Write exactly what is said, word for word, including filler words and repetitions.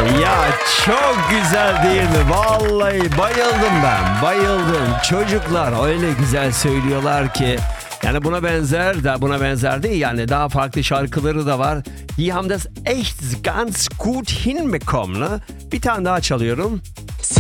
Ya çok güzel değil mi? Vallahi bayıldım ben. Bayıldım. Çocuklar öyle güzel söylüyorlar ki. Yani buna benzer da buna benzer değil, yani daha farklı şarkıları da var. Die haben das echt ganz gut hinbekommen. Ne? Bir tane daha çalıyorum.